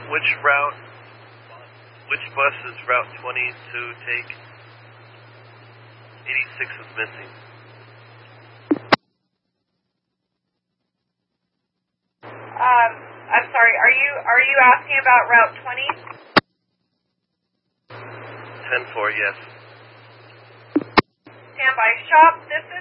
Which bus is Route 20 to take? 86 is missing. I'm sorry, are you asking about Route 20? 10-4, yes. Standby. Shop, this